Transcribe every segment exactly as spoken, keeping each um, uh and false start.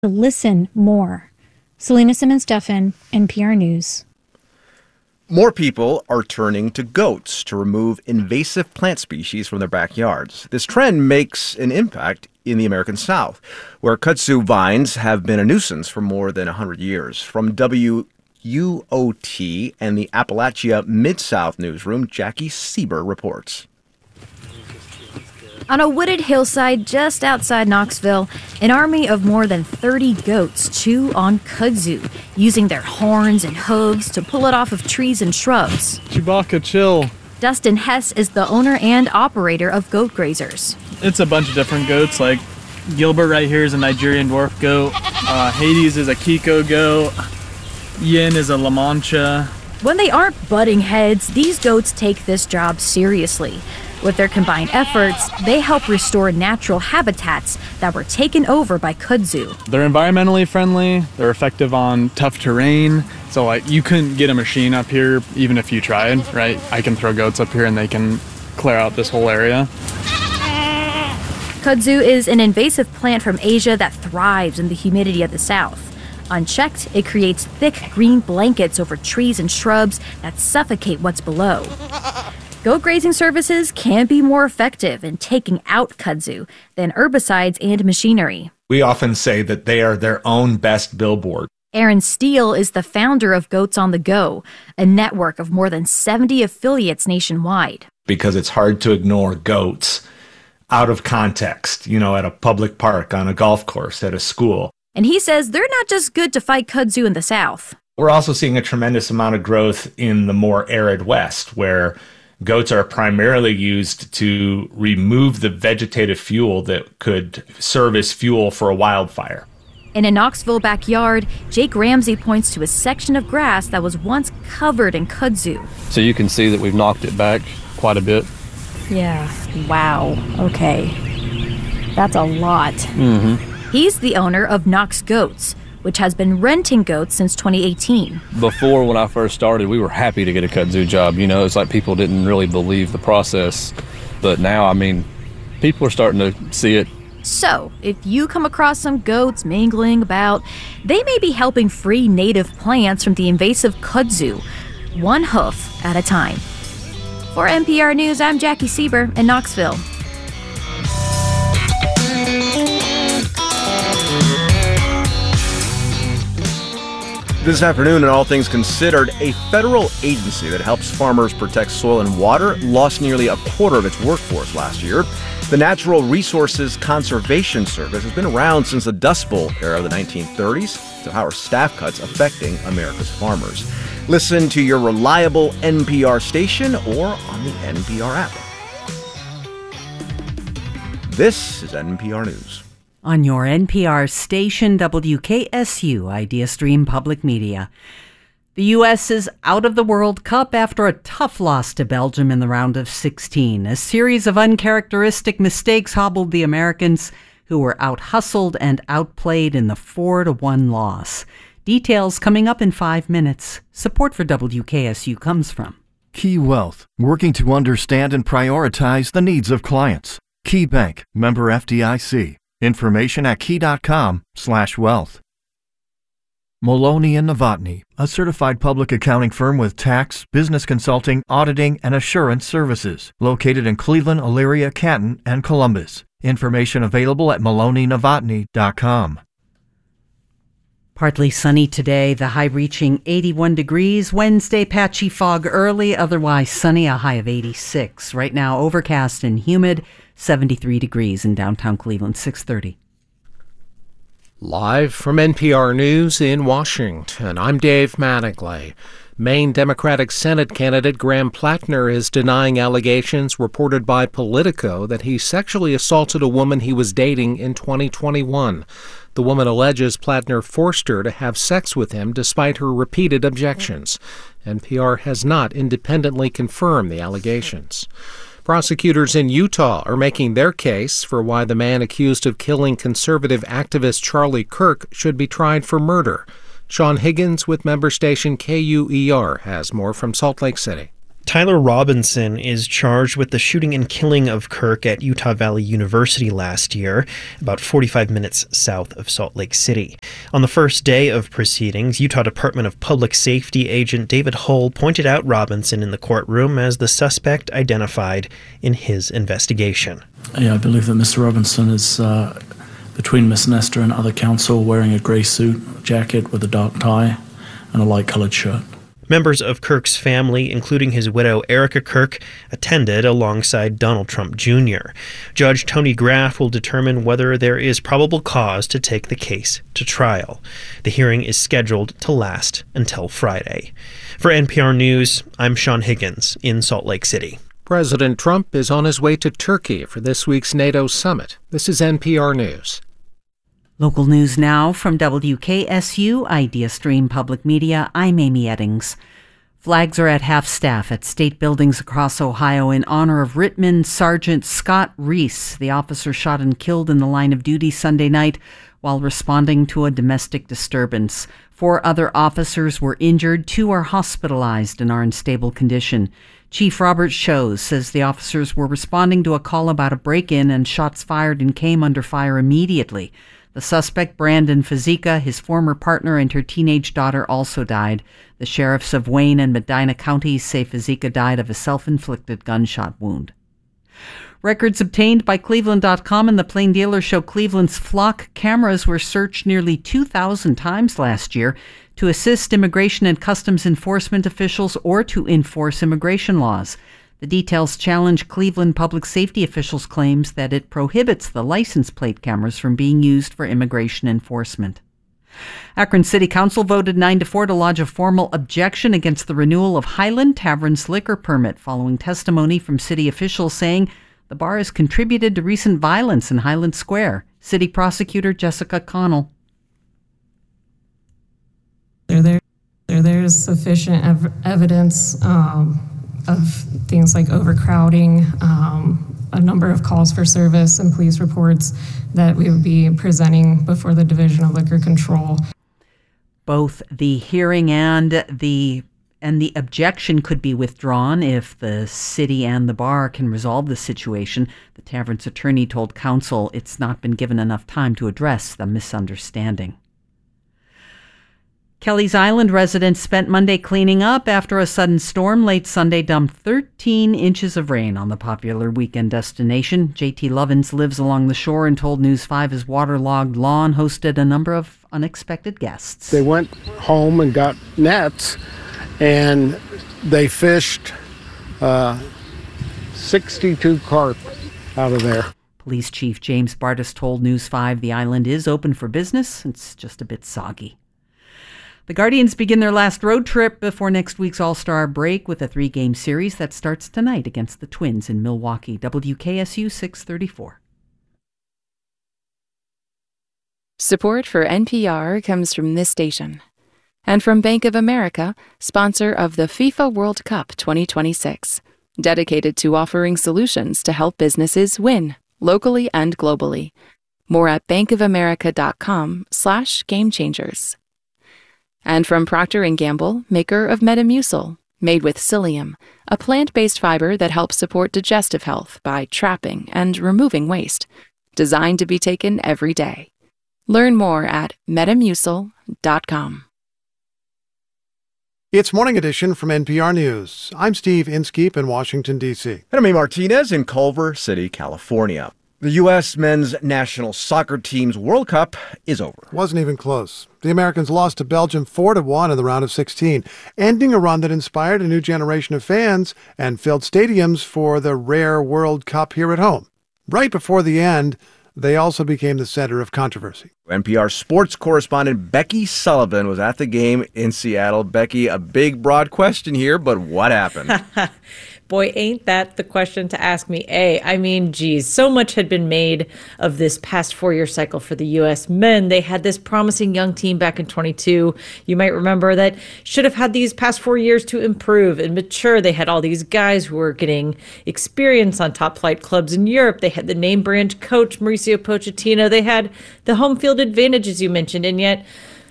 Listen more. Selena Simmons-Duffin, N P R News. More people are turning to goats to remove invasive plant species from their backyards. This trend makes an impact in the American South, where kudzu vines have been a nuisance for more than one hundred years. From W U O T and the Appalachia Mid-South newsroom, Jackie Sieber reports. On a wooded hillside just outside Knoxville, an army of more than thirty goats chew on kudzu, using their horns and hooves to pull it off of trees and shrubs. Chewbacca, chill. Dustin Hess is the owner and operator of Goat Grazers. It's a bunch of different goats, like Gilbert right here is a Nigerian dwarf goat, uh, Hades is a Kiko goat, Yin is a La Mancha. When they aren't butting heads, these goats take this job seriously. With their combined efforts, they help restore natural habitats that were taken over by kudzu. They're environmentally friendly, they're effective on tough terrain, so like you couldn't get a machine up here even if you tried, right? I can throw goats up here and they can clear out this whole area. Kudzu is an invasive plant from Asia that thrives in the humidity of the South. Unchecked, it creates thick green blankets over trees and shrubs that suffocate what's below. Goat grazing services can be more effective in taking out kudzu than herbicides and machinery. We often say that they are their own best billboard. Aaron Steele is the founder of Goats on the Go, a network of more than seventy affiliates nationwide. Because it's hard to ignore goats out of context, you know, at a public park, on a golf course, at a school. And he says they're not just good to fight kudzu in the South. We're also seeing a tremendous amount of growth in the more arid West, where goats are primarily used to remove the vegetative fuel that could serve as fuel for a wildfire. In a Knoxville backyard, Jake Ramsey points to a section of grass that was once covered in kudzu. So you can see that we've knocked it back quite a bit. Yeah. Wow. Okay. That's a lot. Mm-hmm. He's the owner of Knox Goats, which has been renting goats since twenty eighteen. Before, when I first started, we were happy to get a kudzu job. You know, it's like people didn't really believe the process. But now, I mean, people are starting to see it. So, if you come across some goats mingling about, they may be helping free native plants from the invasive kudzu, one hoof at a time. For N P R News, I'm Jackie Sieber in Knoxville. This afternoon, in All Things Considered, a federal agency that helps farmers protect soil and water lost nearly a quarter of its workforce last year. The Natural Resources Conservation Service has been around since the Dust Bowl era of the nineteen thirties. So how are staff cuts affecting America's farmers? Listen to your reliable N P R station or on the N P R app. This is N P R News. On your N P R station, W K S U, Idea Stream Public Media. The U S is out of the World Cup after a tough loss to Belgium in the round of sixteen. A series of uncharacteristic mistakes hobbled the Americans, who were out-hustled and outplayed in the four to one loss. Details coming up in five minutes. Support for W K S U comes from Key Wealth, working to understand and prioritize the needs of clients. Key Bank, member F D I C. Information at key.com slash wealth. Maloney and Novotny, a certified public accounting firm with tax, business consulting, auditing, and assurance services, located in Cleveland, Elyria, Canton, and Columbus. Information available at maloney novotny dot com. Partly sunny today, the high reaching eighty-one degrees. Wednesday, patchy fog early, otherwise sunny, a high of eighty-six. Right now, overcast and humid, seventy-three degrees in downtown Cleveland, six thirty. Live from N P R News in Washington, I'm Dave Mattingly. Maine Democratic Senate candidate Graham Plattner is denying allegations reported by Politico that he sexually assaulted a woman he was dating in twenty twenty-one. The woman alleges Plattner forced her to have sex with him despite her repeated objections. N P R has not independently confirmed the allegations. Prosecutors in Utah are making their case for why the man accused of killing conservative activist Charlie Kirk should be tried for murder. Sean Higgins with member station K U E R has more from Salt Lake City. Tyler Robinson is charged with the shooting and killing of Kirk at Utah Valley University last year, about forty-five minutes south of Salt Lake City. On the first day of proceedings, Utah Department of Public Safety agent David Hull pointed out Robinson in the courtroom as the suspect identified in his investigation. Yeah, I believe that Mister Robinson is uh, between Miss Nestor and other counsel, wearing a grey suit, jacket with a dark tie, and a light-coloured shirt. Members of Kirk's family, including his widow Erica Kirk, attended alongside Donald Trump Junior Judge Tony Graff will determine whether there is probable cause to take the case to trial. The hearing is scheduled to last until Friday. For N P R News, I'm Sean Higgins in Salt Lake City. President Trump is on his way to Turkey for this week's NATO summit. This is N P R News. Local news now from W K S U Idea Stream Public Media. I'm Amy Eddings. Flags are at half-staff at state buildings across Ohio in honor of Rittman Sergeant Scott Reese, the officer shot and killed in the line of duty Sunday night while responding to a domestic disturbance. Four other officers were injured. Two are hospitalized and are in stable condition. Chief Robert Shows says the officers were responding to a call about a break-in and shots fired and came under fire immediately. The suspect, Brandon Fazika, his former partner, and her teenage daughter also died. The sheriffs of Wayne and Medina counties say Fazika died of a self-inflicted gunshot wound. Records obtained by Cleveland dot com and the Plain Dealer show Cleveland's Flock cameras were searched nearly two thousand times last year to assist immigration and customs enforcement officials or to enforce immigration laws. The details challenge Cleveland public safety officials' claims that it prohibits the license plate cameras from being used for immigration enforcement. Akron City Council voted nine to four to lodge a formal objection against the renewal of Highland Tavern's liquor permit following testimony from city officials saying the bar has contributed to recent violence in Highland Square. City prosecutor Jessica Connell. There, there, there, there's sufficient ev- evidence um, of things like overcrowding, um, a number of calls for service and police reports that we would be presenting before the Division of Liquor Control. Both the hearing and the and the objection could be withdrawn if the city and the bar can resolve the situation. The tavern's attorney told council it's not been given enough time to address the misunderstanding. Kelly's Island residents spent Monday cleaning up after a sudden storm late Sunday dumped thirteen inches of rain on the popular weekend destination. J T Lovins lives along the shore and told News five his waterlogged lawn hosted a number of unexpected guests. They went home and got nets, and they fished uh, sixty-two carp out of there. Police Chief James Bardis told News five the island is open for business. It's just a bit soggy. The Guardians begin their last road trip before next week's All-Star break with a three-game series that starts tonight against the Twins in Milwaukee. W K S U six thirty-four. Support for N P R comes from this station and from Bank of America, sponsor of the FIFA World Cup twenty twenty-six, dedicated to offering solutions to help businesses win locally and globally. More at bankofamerica.com slash game changers. And from Procter and Gamble, maker of Metamucil, made with psyllium, a plant-based fiber that helps support digestive health by trapping and removing waste, designed to be taken every day. Learn more at metamucil dot com. It's Morning Edition from N P R News. I'm Steve Inskeep in Washington, D C. And I'm Amy Martinez in Culver City, California. The U S men's national soccer team's World Cup is over. Wasn't even close. The Americans lost to Belgium four to one in the round of sixteen, ending a run that inspired a new generation of fans and filled stadiums for the rare World Cup here at home. Right before the end, they also became the center of controversy. N P R sports correspondent Becky Sullivan was at the game in Seattle. Becky, a big, broad question here, but what happened? Boy, ain't that the question to ask me. A, I mean, geez, so much had been made of this past four-year cycle for the U S men. They had this promising young team back in twenty-two. You might remember that should have had these past four years to improve and mature. They had all these guys who were getting experience on top-flight clubs in Europe. They had the name-brand coach, Mauricio Pochettino. They had the home field advantage, as you mentioned, and yet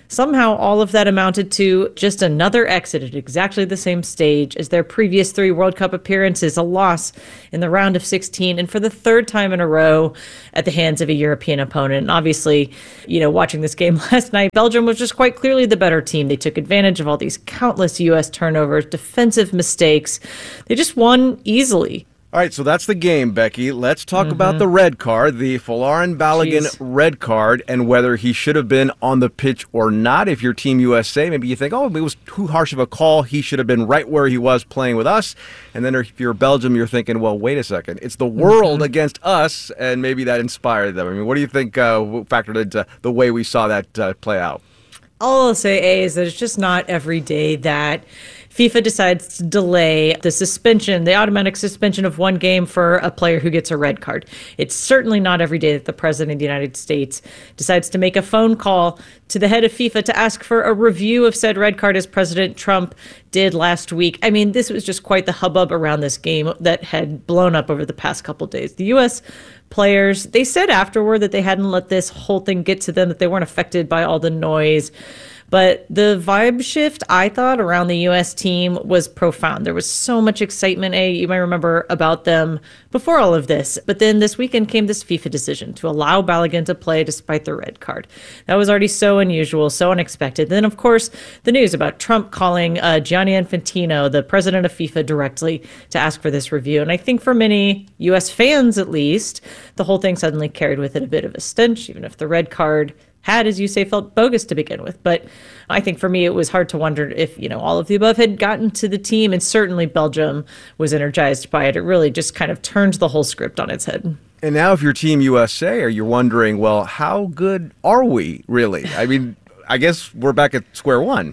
Somehow, all of that amounted to just another exit at exactly the same stage as their previous three World Cup appearances, a loss in the round of sixteen, and for the third time in a row at the hands of a European opponent. And obviously, you know, watching this game last night, Belgium was just quite clearly the better team. They took advantage of all these countless U S turnovers, defensive mistakes. They just won easily. All right, so that's the game, Becky. Let's talk Mm-hmm. about the red card, the Folarin Balogun Jeez. red card, and whether he should have been on the pitch or not. If you're Team U S A, maybe you think, oh, it was too harsh of a call. He should have been right where he was playing with us. And then if you're Belgium, you're thinking, well, wait a second. It's the world Mm-hmm. against us, and maybe that inspired them. I mean, what do you think uh, factored into the way we saw that uh, play out? All I'll say, A, is that it's just not every day that FIFA decides to delay the suspension, the automatic suspension of one game for a player who gets a red card. It's certainly not every day that the President of the United States decides to make a phone call to the head of FIFA to ask for a review of said red card, as President Trump did last week. I mean, this was just quite the hubbub around this game that had blown up over the past couple of days. The U S players, they said afterward that they hadn't let this whole thing get to them, that they weren't affected by all the noise. But the vibe shift, I thought, around the U S team was profound. There was so much excitement, A, you might remember, about them before all of this. But then this weekend came this FIFA decision to allow Balogun to play despite the red card. That was already so unusual, so unexpected. Then, of course, the news about Trump calling uh, Gianni Infantino, the president of FIFA, directly to ask for this review. And I think for many U S fans, at least, the whole thing suddenly carried with it a bit of a stench, even if the red card had, as you say, felt bogus to begin with. But I think for me, it was hard to wonder if, you know, all of the above had gotten to the team, and certainly Belgium was energized by it. It really just kind of turned the whole script on its head. And now if you're Team U S A, are you wondering, well, how good are we really? I mean, I guess we're back at square one.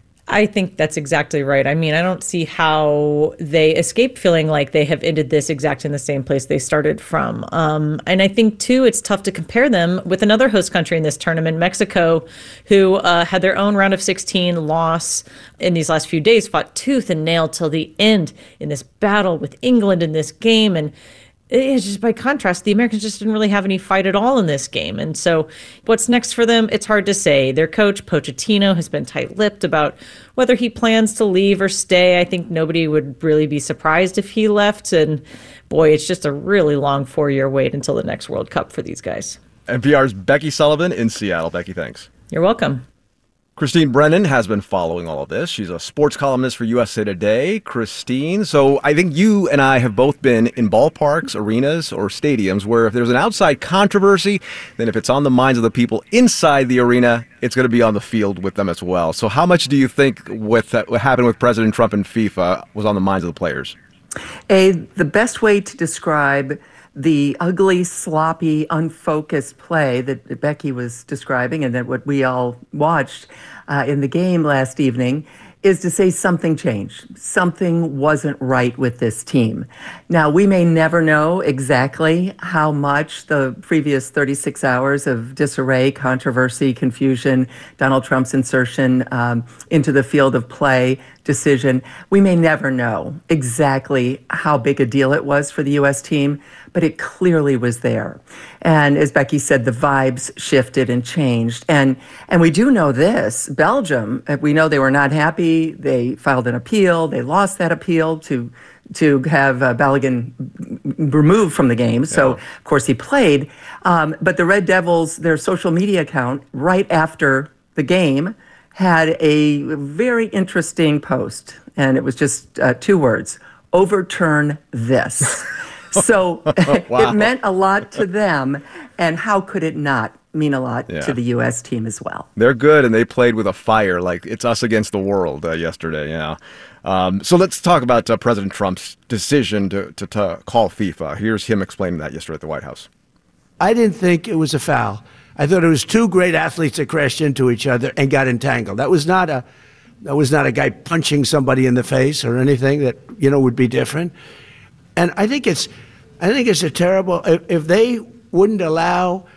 I think that's exactly right. I mean, I don't see how they escape feeling like they have ended this exact in the same place they started from. Um, and I think, too, it's tough to compare them with another host country in this tournament, Mexico, who uh, had their own round of sixteen loss in these last few days, fought tooth and nail till the end in this battle with England in this game. And it's just by contrast, the Americans just didn't really have any fight at all in this game. And so what's next for them? It's hard to say. Their coach, Pochettino, has been tight-lipped about whether he plans to leave or stay. I think nobody would really be surprised if he left. And boy, it's just a really long four-year wait until the next World Cup for these guys. N P R's Becky Sullivan in Seattle. Becky, thanks. You're welcome. Christine Brennan has been following all of this. She's a sports columnist for U S A Today. Christine, so I think you and I have both been in ballparks, arenas, or stadiums where if there's an outside controversy, then if it's on the minds of the people inside the arena, it's going to be on the field with them as well. So how much do you think with uh, what happened with President Trump and FIFA was on the minds of the players? A, the best way to describe the ugly, sloppy, unfocused play that Becky was describing and that what we all watched uh, in the game last evening is to say something changed. Something wasn't right with this team. Now, we may never know exactly how much the previous thirty-six hours of disarray, controversy, confusion, Donald Trump's insertion um, into the field of play decision, we may never know exactly how big a deal it was for the U S team, but it clearly was there. And as Becky said, the vibes shifted and changed. And and we do know this, Belgium, we know they were not happy. They filed an appeal. They lost that appeal to to have uh, Balogun removed from the game. So, yeah. Of course, he played. Um, but the Red Devils, their social media account, right after the game, had a very interesting post. And it was just uh, two words, overturn this. So wow. It meant a lot to them. And how could it not mean a lot yeah. to the U S team as well? They're good, and they played with a fire. Like, it's us against the world uh, yesterday, yeah. Um, so let's talk about uh, President Trump's decision to, to, to call FIFA. Here's him explaining that yesterday at the White House. I didn't think it was a foul. I thought it was two great athletes that crashed into each other and got entangled. That was not a, that was not a guy punching somebody in the face or anything that, you know, would be different. And I think it's, I think it's a terrible, if, if they wouldn't allow,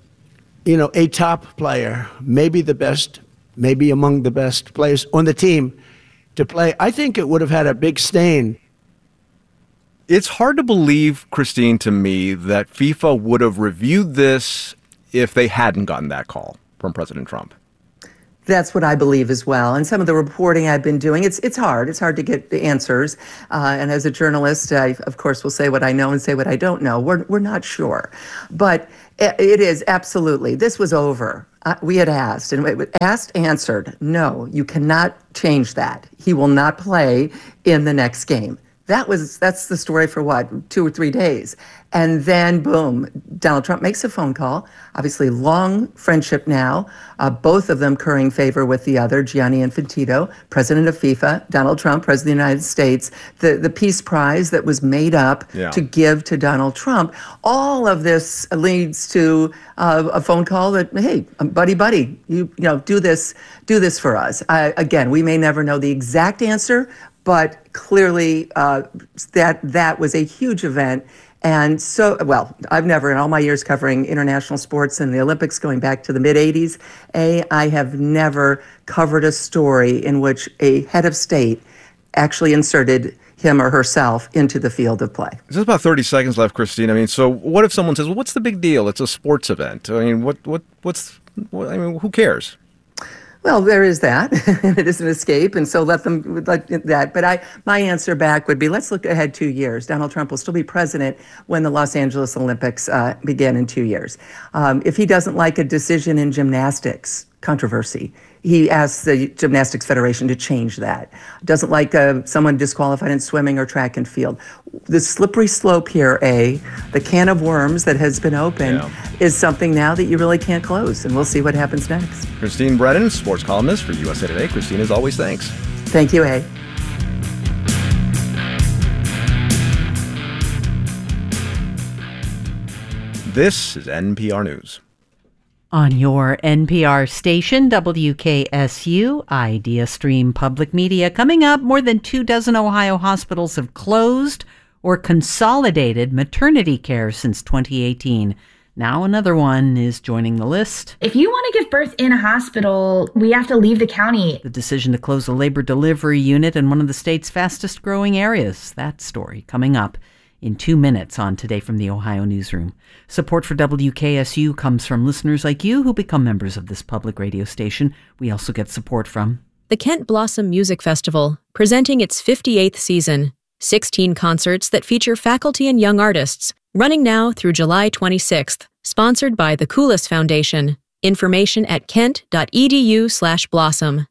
you know, a top player, maybe the best, maybe among the best players on the team to play, I think it would have had a big stain. It's hard to believe, Christine, to me, that FIFA would have reviewed this if they hadn't gotten that call from President Trump. That's what I believe as well. And some of the reporting I've been doing, it's it's hard. It's hard to get the answers. Uh, and as a journalist, I, of course, will say what I know and say what I don't know. We're, we're not sure. But it is absolutely, this was over. Uh, we had asked, and it asked, answered, no, you cannot change that. He will not play in the next game. That was, that's the story for what, two or three days. And then, boom, Donald Trump makes a phone call. Obviously, long friendship now, uh, both of them currying favor with the other, Gianni Infantino, president of FIFA, Donald Trump, president of the United States, the, the Peace Prize that was made up yeah. to give to Donald Trump. All of this leads to uh, a phone call that, hey, buddy, buddy, you, you know, do this, do this for us. Uh, again, we may never know the exact answer, but clearly uh, that that was a huge event. And so, well, I've never, in all my years covering international sports and the Olympics going back to the mid-eighties, A, I have never covered a story in which a head of state actually inserted him or herself into the field of play. There's about thirty seconds left, Christine. I mean, so what if someone says, well, what's the big deal? It's a sports event. I mean, what, what, what's, what, I mean, who cares? Well, there is that, and it is an escape, and so let them let that. But I, my answer back would be, let's look ahead two years. Donald Trump will still be president when the Los Angeles Olympics uh, begin in two years. Um, if he doesn't like a decision in gymnastics, controversy, he asks the Gymnastics Federation to change that. Doesn't like uh, someone disqualified in swimming or track and field. The slippery slope here, A, the can of worms that has been opened, yeah. is something now that you really can't close, and we'll see what happens next. Christine Brennan, sports columnist for U S A Today. Christine, as always, thanks. Thank you, A. This is N P R News. On your N P R station, W K S U, Idea Stream Public Media. Coming up, more than two dozen Ohio hospitals have closed or consolidated maternity care since twenty eighteen. Now another one is joining the list. If you want to give birth in a hospital, we have to leave the county. The decision to close a labor delivery unit in one of the state's fastest growing areas. That story coming up in two minutes on Today from the Ohio Newsroom. Support for W K S U comes from listeners like you who become members of this public radio station. We also get support from the Kent Blossom Music Festival, presenting its fifty-eighth season. sixteen concerts that feature faculty and young artists, running now through July twenty-sixth. Sponsored by the Coulis Foundation. Information at kent.edu slash blossom.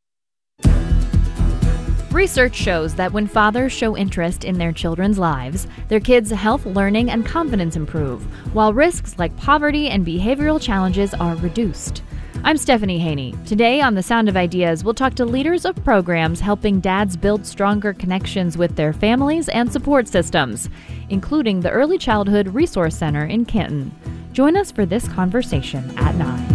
Research shows that when fathers show interest in their children's lives, their kids' health, learning, and confidence improve, while risks like poverty and behavioral challenges are reduced. I'm Stephanie Haney. Today on The Sound of Ideas, we'll talk to leaders of programs helping dads build stronger connections with their families and support systems, including the Early Childhood Resource Center in Kenton. Join us for this conversation at nine.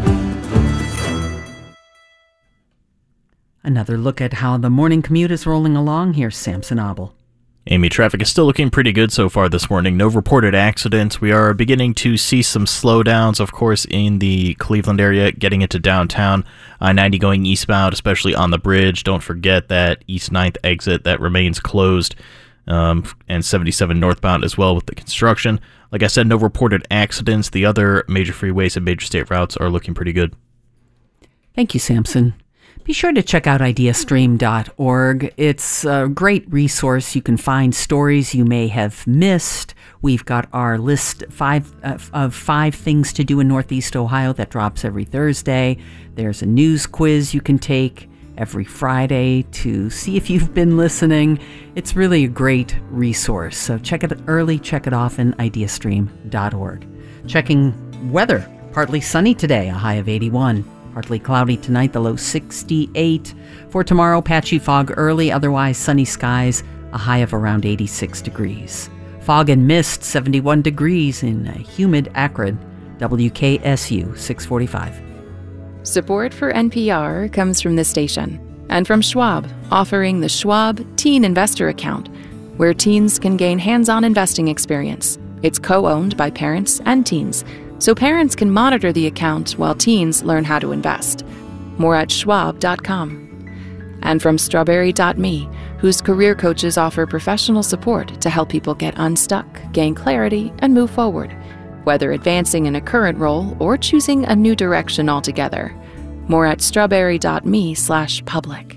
Another look at how the morning commute is rolling along. Here's Samson Abel. Amy, traffic is still looking pretty good so far this morning. No reported accidents. We are beginning to see some slowdowns, of course, in the Cleveland area, getting into downtown. I ninety going eastbound, especially on the bridge. Don't forget that East ninth exit that remains closed, um, and seventy-seven northbound as well with the construction. Like I said, no reported accidents. The other major freeways and major state routes are looking pretty good. Thank you, Samson. Be sure to check out idea stream dot org. It's a great resource. You can find stories you may have missed. We've got our list five uh, of five things to do in Northeast Ohio that drops every Thursday. There's a news quiz you can take every Friday to see if you've been listening. It's really a great resource. So check it early, check it often, idea stream dot org. Checking weather. Partly sunny today, a high of eighty-one. Partly cloudy tonight, the low sixty-eight. For tomorrow, patchy fog early, otherwise sunny skies, a high of around eighty-six degrees. Fog and mist, seventy-one degrees in a humid Akron. W K S U six forty-five. Support for N P R comes from this station and from Schwab, offering the Schwab Teen Investor Account, where teens can gain hands-on investing experience. It's co-owned by parents and teens, so parents can monitor the account while teens learn how to invest. More at schwab dot com. And from strawberry dot me, whose career coaches offer professional support to help people get unstuck, gain clarity, and move forward, whether advancing in a current role or choosing a new direction altogether. More at strawberry.me slash public.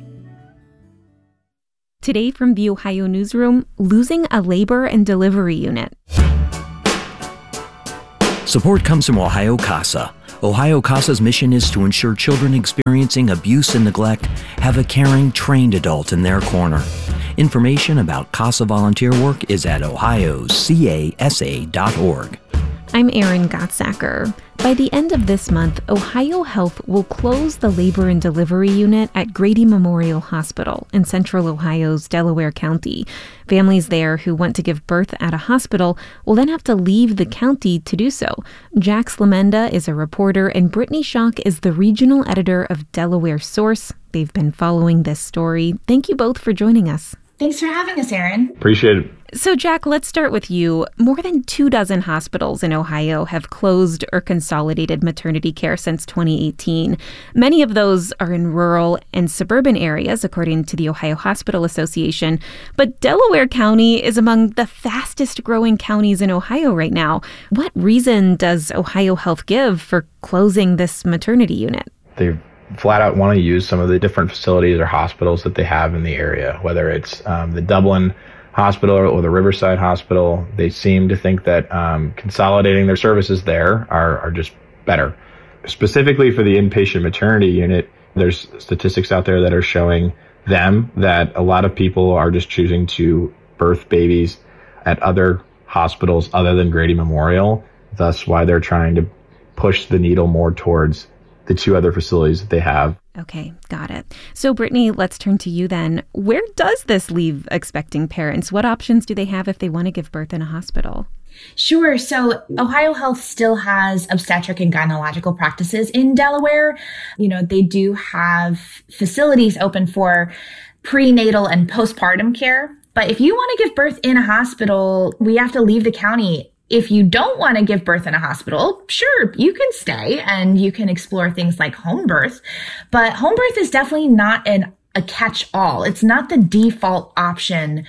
Today from the Ohio Newsroom, losing a labor and delivery unit. Support comes from Ohio CASA. Ohio CASA's mission is to ensure children experiencing abuse and neglect have a caring, trained adult in their corner. Information about CASA volunteer work is at ohio c a s a dot org. I'm Erin Gottsacker. By the end of this month, Ohio Health will close the labor and delivery unit at Grady Memorial Hospital in central Ohio's Delaware County. Families there who want to give birth at a hospital will then have to leave the county to do so. Jack Slamenda is a reporter, and Brittany Schock is the regional editor of Delaware Source. They've been following this story. Thank you both for joining us. Thanks for having us, Erin. Appreciate it. So, Jack, let's start with you. More than two dozen hospitals in Ohio have closed or consolidated maternity care since twenty eighteen. Many of those are in rural and suburban areas, according to the Ohio Hospital Association. But Delaware County is among the fastest growing counties in Ohio right now. What reason does Ohio Health give for closing this maternity unit? They flat out want to use some of the different facilities or hospitals that they have in the area, whether it's um, the Dublin Hospital or the Riverside Hospital. They seem to think that um, consolidating their services there are, are just better. Specifically for the inpatient maternity unit, there's statistics out there that are showing them that a lot of people are just choosing to birth babies at other hospitals other than Grady Memorial. Thus why they're trying to push the needle more towards the two other facilities that they have. Okay, got it. So, Brittany, let's turn to you then. Where does this leave expecting parents? What options do they have if they want to give birth in a hospital? Sure. So Ohio Health still has obstetric and gynecological practices in Delaware. You know, they do have facilities open for prenatal and postpartum care. But if you want to give birth in a hospital, we have to leave the county. If you don't want to give birth in a hospital, sure, you can stay and you can explore things like home birth. But home birth is definitely not an, a catch-all. It's not the default option.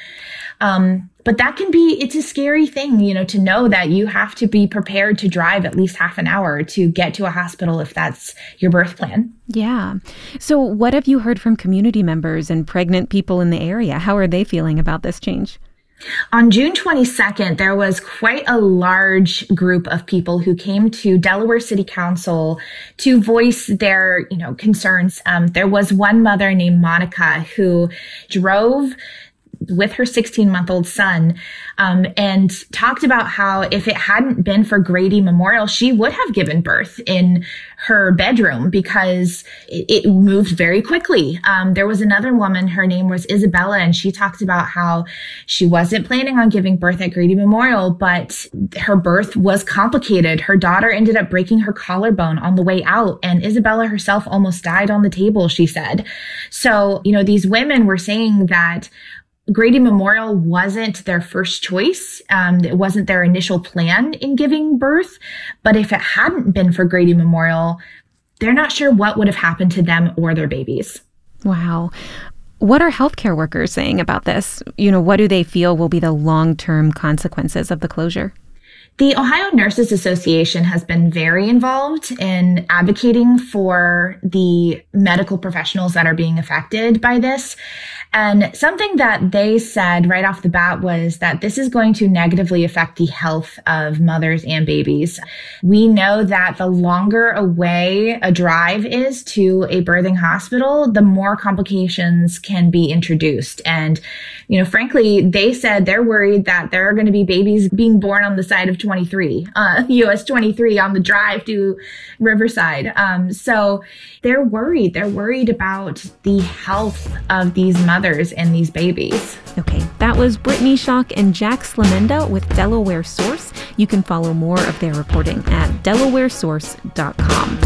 Um, but that can be, it's a scary thing, you know, to know that you have to be prepared to drive at least half an hour to get to a hospital if that's your birth plan. Yeah. So what have you heard from community members and pregnant people in the area? How are they feeling about this change? On June twenty-second, there was quite a large group of people who came to Delaware City Council to voice their, you know, concerns. Um, there was one mother named Monica who drove with her sixteen-month-old son um, and talked about how if it hadn't been for Grady Memorial, she would have given birth in her bedroom because it, it moved very quickly. Um, there was another woman, her name was Isabella, and she talked about how she wasn't planning on giving birth at Grady Memorial, but her birth was complicated. Her daughter ended up breaking her collarbone on the way out, and Isabella herself almost died on the table, she said. So, you know, these women were saying that Grady Memorial wasn't their first choice. Um, it wasn't their initial plan in giving birth. But if it hadn't been for Grady Memorial, they're not sure what would have happened to them or their babies. Wow. What are healthcare workers saying about this? You know, what do they feel will be the long-term consequences of the closure? The Ohio Nurses Association has been very involved in advocating for the medical professionals that are being affected by this. And something that they said right off the bat was that this is going to negatively affect the health of mothers and babies. We know that the longer away a drive is to a birthing hospital, the more complications can be introduced. And, you know, frankly, they said they're worried that there are going to be babies being born on the side of twenty-three, uh, U S twenty-three on the drive to Riverside. Um, so they're worried. They're worried about the health of these mothers and these babies. Okay, that was Brittany Schock and Jack Slamenda with Delaware Source. You can follow more of their reporting at delaware source dot com.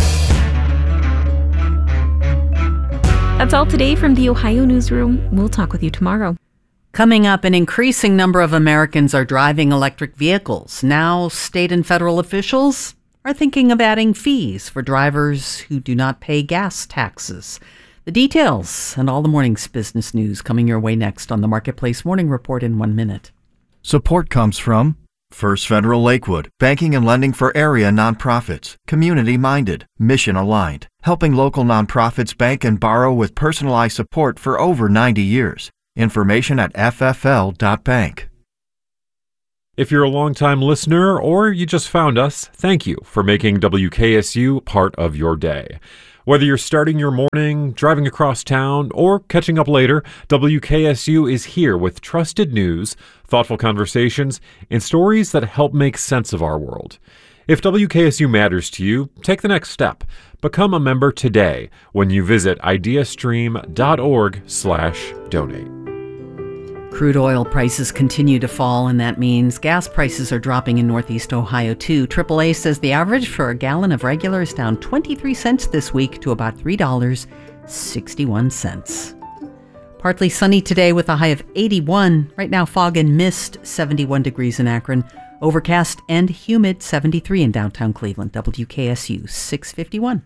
That's all today from the Ohio Newsroom. We'll talk with you tomorrow. Coming up, an increasing number of Americans are driving electric vehicles. Now, state and federal officials are thinking of adding fees for drivers who do not pay gas taxes. The details and all the morning's business news coming your way next on the Marketplace Morning Report in one minute. Support comes from First Federal Lakewood, banking and lending for area nonprofits, community-minded, mission-aligned. helping local nonprofits bank and borrow with personalized support for over ninety years. Information at f f l dot bank. If you're a longtime listener or you just found us, thank you for making W K S U part of your day. Whether you're starting your morning, driving across town, or catching up later, W K S U is here with trusted news, thoughtful conversations, and stories that help make sense of our world. If W K S U matters to you, take the next step. Become a member today when you visit ideastream.org slash donate. Crude oil prices continue to fall, and that means gas prices are dropping in Northeast Ohio, too. triple A says the average for a gallon of regular is down twenty-three cents this week to about three dollars and sixty-one cents. Partly sunny today with a high of eighty-one. Right now, fog and mist, seventy-one degrees in Akron. Overcast and humid, seventy-three in downtown Cleveland. W K S U six fifty-one.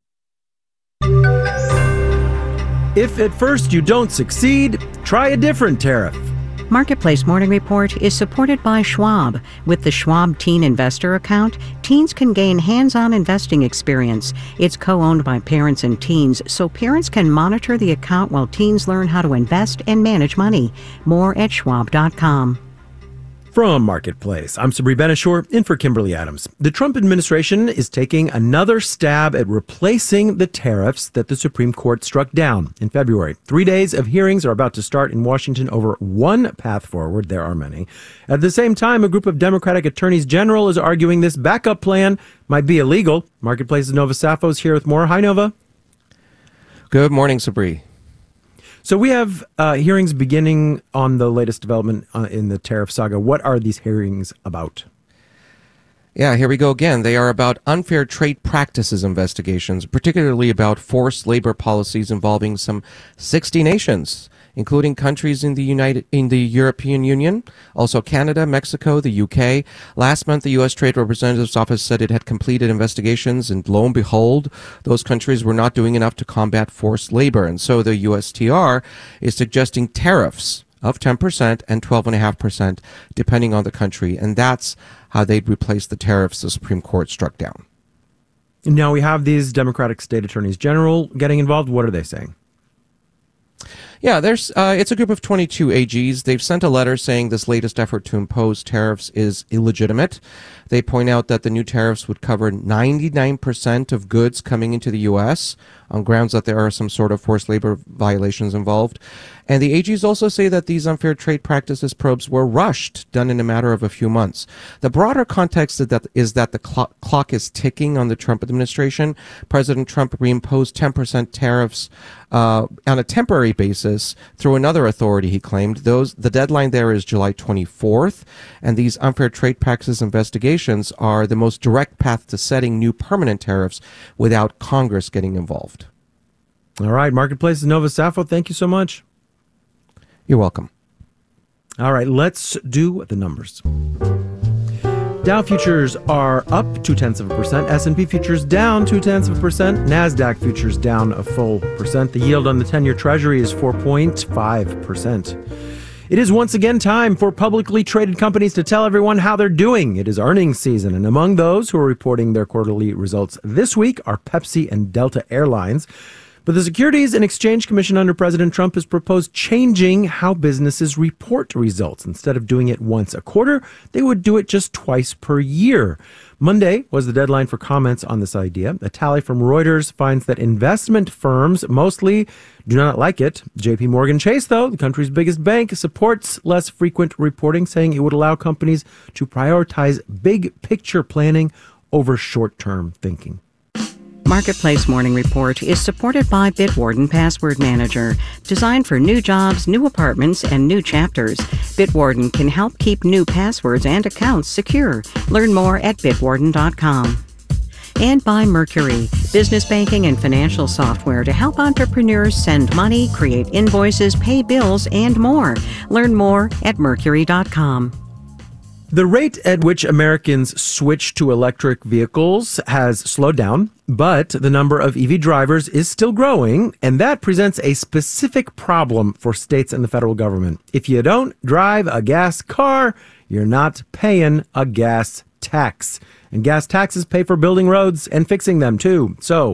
If at first you don't succeed, try a different tariff. Marketplace Morning Report is supported by Schwab. With the Schwab Teen Investor Account, teens can gain hands-on investing experience. It's co-owned by parents and teens, so parents can monitor the account while teens learn how to invest and manage money. More at schwab dot com. From Marketplace, I'm Sabri Benishore, in for Kimberly Adams. The Trump administration is taking another stab at replacing the tariffs that the Supreme Court struck down in February. Three days of hearings are about to start in Washington over one path forward. There are many. At the same time, a group of Democratic attorneys general is arguing this backup plan might be illegal. Marketplace's Nova Safo is here with more. Hi, Nova. Good morning, Sabri. So we have uh, hearings beginning on the latest development uh, in the tariff saga. What are these hearings about? Yeah, here we go again. They are about unfair trade practices investigations, particularly about forced labor policies involving some sixty nations, including countries in the United in the European Union, also Canada, Mexico, the U K. Last month, the U S Trade Representative's Office said it had completed investigations, and lo and behold, those countries were not doing enough to combat forced labor. And so the U S T R is suggesting tariffs of ten percent and twelve point five percent, depending on the country. And that's how they'd replace the tariffs the Supreme Court struck down. Now we have these Democratic state attorneys general getting involved. What are they saying? Yeah, there's uh, it's a group of twenty-two A Gs. They've sent a letter saying this latest effort to impose tariffs is illegitimate. They point out that the new tariffs would cover ninety-nine percent of goods coming into the U S on grounds that there are some sort of forced labor violations involved. And the A Gs also say that these unfair trade practices probes were rushed, done in a matter of a few months. The broader context is that, is that the clock, clock is ticking on the Trump administration. President Trump reimposed ten percent tariffs uh, on a temporary basis through another authority, he claimed. Those the deadline there is July twenty-fourth, and these unfair trade practices investigations are the most direct path to setting new permanent tariffs without Congress getting involved. All right, Marketplace's Nova Safo, thank you so much. You're welcome. All right, let's do the numbers. Dow futures are up two-tenths of a percent. S and P futures down two-tenths of a percent. NASDAQ futures down a full percent. The yield on the ten-year Treasury is four point five percent. It is once again time for publicly traded companies to tell everyone how they're doing. It is earnings season, and among those who are reporting their quarterly results this week are Pepsi and Delta Airlines. But the Securities and Exchange Commission under President Trump has proposed changing how businesses report results. Instead of doing it once a quarter, they would do it just twice per year. Monday was the deadline for comments on this idea. A tally from Reuters finds that investment firms mostly do not like it. J P Morgan Chase, though, the country's biggest bank, supports less frequent reporting, saying it would allow companies to prioritize big picture planning over short-term thinking. Marketplace Morning Report is supported by Bitwarden Password Manager, designed for new jobs, new apartments, and new chapters. Bitwarden can help keep new passwords and accounts secure. Learn more at bitwarden dot com. And by Mercury, business banking and financial software to help entrepreneurs send money, create invoices, pay bills, and more. Learn more at mercury dot com. The rate at which Americans switch to electric vehicles has slowed down, but the number of E V drivers is still growing, and that presents a specific problem for states and the federal government. If you don't drive a gas car, you're not paying a gas tax. And gas taxes pay for building roads and fixing them, too. So,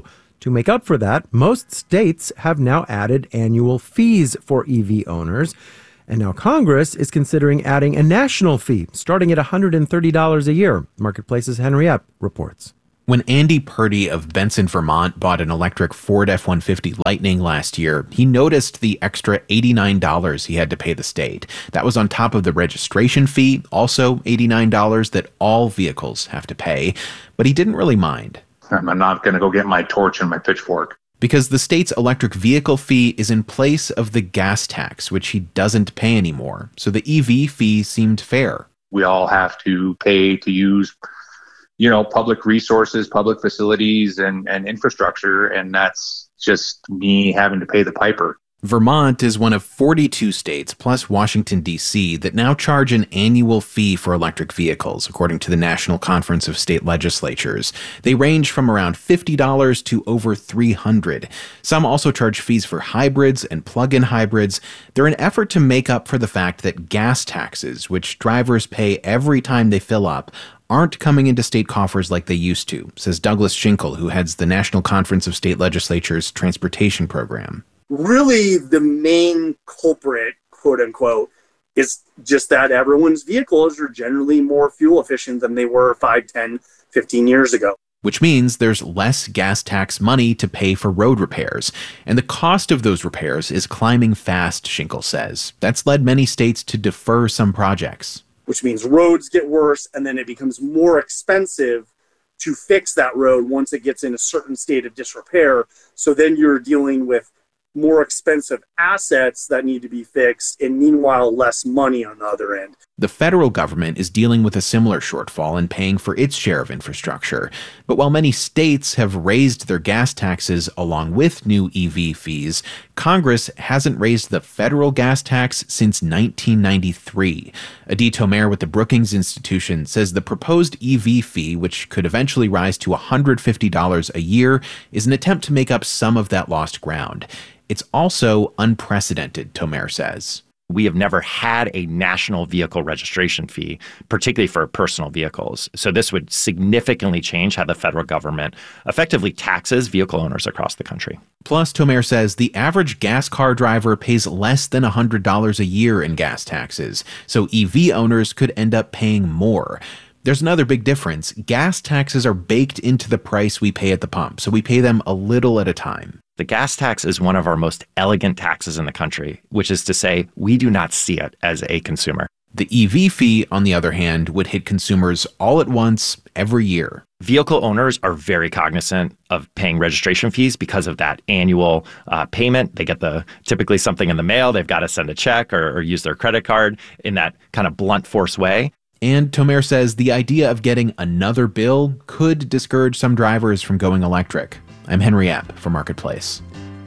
To make up for that, most states have now added annual fees for E V owners. And now Congress is considering adding a national fee, starting at one hundred thirty dollars a year. Marketplace's Henry Epp reports. When Andy Purdy of Benson, Vermont bought an electric Ford F one fifty Lightning last year, he noticed the extra eighty-nine dollars he had to pay the state. That was on top of the registration fee, also eighty-nine dollars that all vehicles have to pay. But he didn't really mind. I'm not going to go get my torch and my pitchfork. Because the state's electric vehicle fee is in place of the gas tax, which he doesn't pay anymore. So the E V fee seemed fair. We all have to pay to use, you know, public resources, public facilities, and, and infrastructure, and that's just me having to pay the piper. Vermont is one of forty-two states, plus Washington, D C, that now charge an annual fee for electric vehicles, according to the National Conference of State Legislatures. They range from around fifty dollars to over three hundred dollars. Some also charge fees for hybrids and plug-in hybrids. They're an effort to make up for the fact that gas taxes, which drivers pay every time they fill up, aren't coming into state coffers like they used to, says Douglas Schinkel, who heads the National Conference of State Legislatures Transportation Program. Really, the main culprit, quote unquote, is just that everyone's vehicles are generally more fuel efficient than they were five, ten, fifteen years ago. Which means there's less gas tax money to pay for road repairs. And the cost of those repairs is climbing fast, Schinkel says. That's led many states to defer some projects. Which means roads get worse, and then it becomes more expensive to fix that road once it gets in a certain state of disrepair. So then you're dealing with more expensive assets that need to be fixed, and meanwhile less money on the other end. The federal government is dealing with a similar shortfall and paying for its share of infrastructure. But while many states have raised their gas taxes along with new E V fees, Congress hasn't raised the federal gas tax since nineteen ninety-three. Adi Tomer with the Brookings Institution says the proposed E V fee, which could eventually rise to one hundred fifty dollars a year, is an attempt to make up some of that lost ground. It's also unprecedented, Tomer says. We have never had a national vehicle registration fee, particularly for personal vehicles. So this would significantly change how the federal government effectively taxes vehicle owners across the country. Plus, Tomer says the average gas car driver pays less than one hundred dollars a year in gas taxes, so E V owners could end up paying more. There's another big difference. Gas taxes are baked into the price we pay at the pump, so we pay them a little at a time. The gas tax is one of our most elegant taxes in the country, which is to say we do not see it as a consumer. The E V fee, on the other hand, would hit consumers all at once every year. Vehicle owners are very cognizant of paying registration fees because of that annual uh, payment. They get the typically something in the mail. They've got to send a check or, or use their credit card in that kind of blunt force way. And Tomer says the idea of getting another bill could discourage some drivers from going electric. I'm Henry Epp for Marketplace.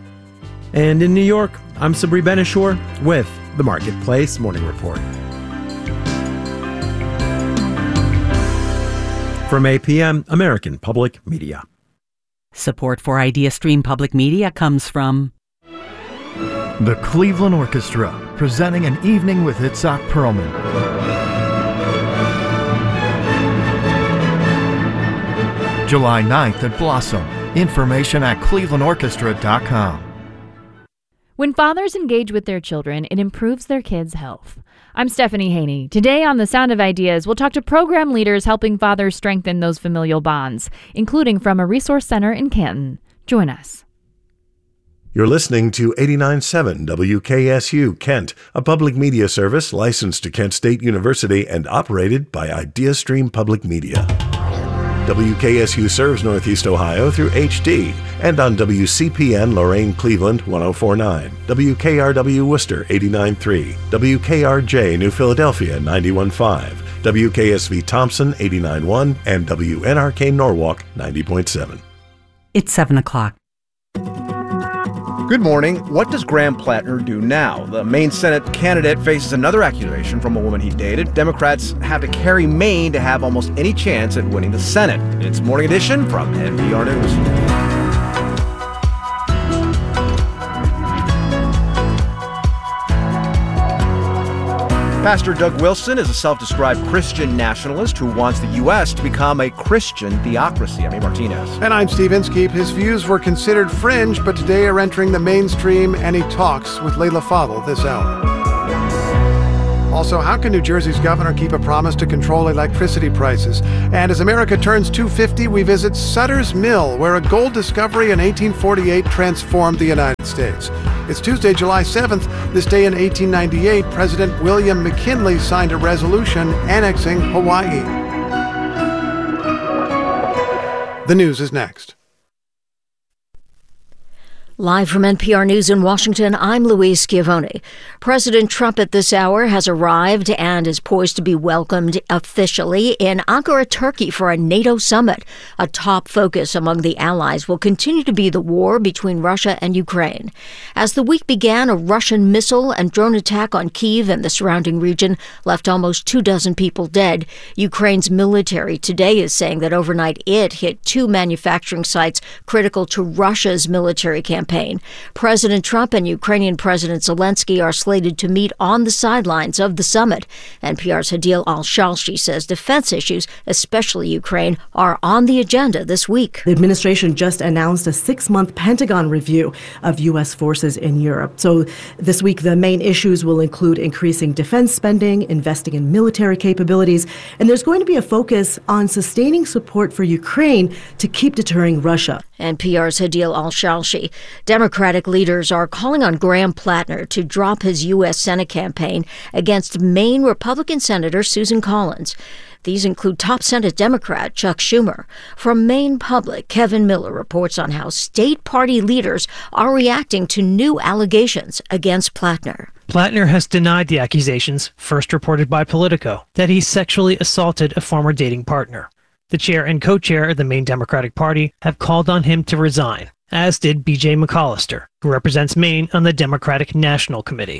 And in New York, I'm Sabri Benishore with the Marketplace Morning Report. From A P M, American Public Media. Support for IdeaStream Public Media comes from the Cleveland Orchestra, presenting an evening with Itzhak Perlman. July ninth at Blossom. Information at cleveland orchestra dot com. When fathers engage with their children, it improves their kids' health. I'm Stephanie Haney. Today on The Sound of Ideas, we'll talk to program leaders helping fathers strengthen those familial bonds, including from a resource center in Canton. Join us. You're listening to eighty-nine point seven W K S U Kent, a public media service licensed to Kent State University and operated by IdeaStream Public Media. W K S U serves Northeast Ohio through H D and on W C P N Lorain Cleveland one oh four point nine, W K R W Worcester eighty-nine point three, W K R J New Philadelphia ninety-one point five, W K S V Thompson eighty-nine point one, and W N R K Norwalk ninety point seven. It's seven o'clock. Good morning. What does Graham Plattner do now? The Maine Senate candidate faces another accusation from a woman he dated. Democrats have to carry Maine to have almost any chance at winning the Senate. It's Morning Edition from N P R News. Pastor Doug Wilson is a self-described Christian nationalist who wants the U S to become a Christian theocracy. I'm A. Martinez. And I'm Steve Inskeep. His views were considered fringe, but today are entering the mainstream, and he talks with Layla Fadel this hour. Also, how can New Jersey's governor keep a promise to control electricity prices? And as America turns two hundred fifty, we visit Sutter's Mill, where a gold discovery in eighteen forty-eight transformed the United States. It's Tuesday, July seventh. This day in eighteen ninety-eight, President William McKinley signed a resolution annexing Hawaii. The news is next. Live from N P R News in Washington, I'm Louise Schiavone. President Trump at this hour has arrived and is poised to be welcomed officially in Ankara, Turkey for a NATO summit. A top focus among the allies will continue to be the war between Russia and Ukraine. As the week began, a Russian missile and drone attack on Kyiv and the surrounding region left almost two dozen people dead. Ukraine's military today is saying that overnight it hit two manufacturing sites critical to Russia's military campaign. President Trump and Ukrainian President Zelensky are slated to meet on the sidelines of the summit. N P R's Hadil Al-Shalshi says defense issues, especially Ukraine, are on the agenda this week. The administration just announced a six-month Pentagon review of U S forces in Europe. So this week, the main issues will include increasing defense spending, investing in military capabilities, and there's going to be a focus on sustaining support for Ukraine to keep deterring Russia. N P R's Hadil Al-Shalshi. Democratic leaders are calling on Graham Plattner to drop his U S Senate campaign against Maine Republican Senator Susan Collins. These include top Senate Democrat Chuck Schumer. From Maine Public, Kevin Miller reports on how state party leaders are reacting to new allegations against Plattner. Plattner has denied the accusations, first reported by Politico, that he sexually assaulted a former dating partner. The chair and co-chair of the Maine Democratic Party have called on him to resign, as did B J McAllister, who represents Maine on the Democratic National Committee.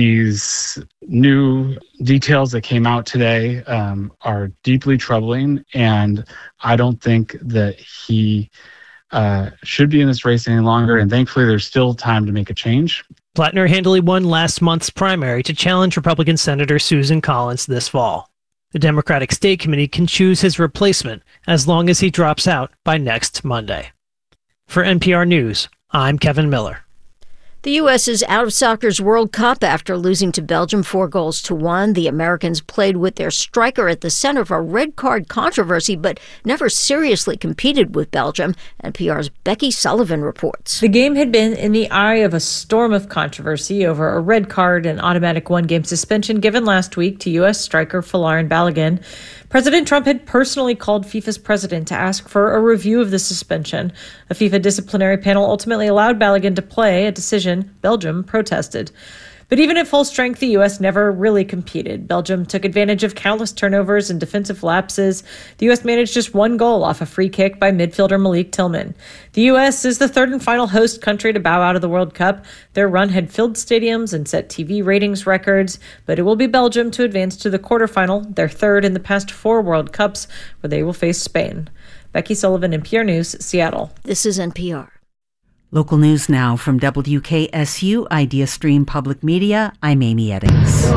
These new details that came out today um, are deeply troubling, and I don't think that he uh, should be in this race any longer, and thankfully there's still time to make a change. Plattner handily won last month's primary to challenge Republican Senator Susan Collins this fall. The Democratic State Committee can choose his replacement as long as he drops out by next Monday. For N P R News, I'm Kevin Miller. The U S is out of soccer's World Cup after losing to Belgium four goals to one. The Americans played with their striker at the center of a red card controversy, but never seriously competed with Belgium. N P R's Becky Sullivan reports. The game had been in the eye of a storm of controversy over a red card and automatic one-game suspension given last week to U S striker Folarin Balogun. President Trump had personally called FIFA's president to ask for a review of the suspension. A FIFA disciplinary panel ultimately allowed Balogun to play, a decision Belgium protested. But even at full strength, the U S never really competed. Belgium took advantage of countless turnovers and defensive lapses. The U S managed just one goal off a free kick by midfielder Malik Tillman. The U S is the third and final host country to bow out of the World Cup. Their run had filled stadiums and set T V ratings records, but it will be Belgium to advance to the quarterfinal, their third in the past four World Cups, where they will face Spain. Becky Sullivan, N P R News, Seattle. This is N P R. Local news now from W K S U Idea Stream Public Media. I'm Amy Eddings.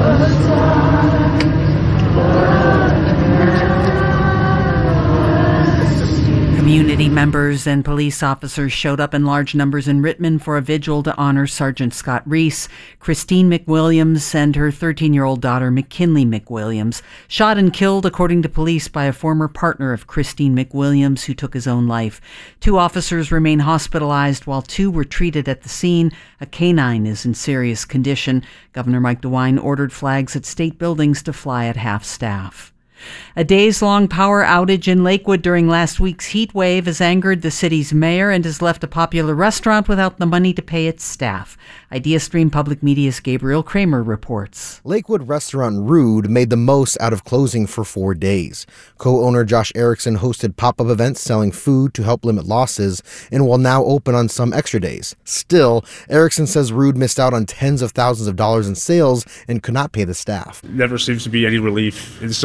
Community members and police officers showed up in large numbers in Richmond for a vigil to honor Sergeant Scott Reese. Christine McWilliams and her thirteen-year-old daughter, McKinley McWilliams, shot and killed, according to police, by a former partner of Christine McWilliams who took his own life. Two officers remain hospitalized while two were treated at the scene. A canine is in serious condition. Governor Mike DeWine ordered flags at state buildings to fly at half-staff. A days-long power outage in Lakewood during last week's heat wave has angered the city's mayor and has left a popular restaurant without the money to pay its staff. Idea Stream Public Media's Gabriel Kramer reports. Lakewood restaurant Rude made the most out of closing for four days. Co-owner Josh Erickson hosted pop-up events selling food to help limit losses and will now open on some extra days. Still, Erickson says Rude missed out on tens of thousands of dollars in sales and could not pay the staff. Never seems to be any relief in sight.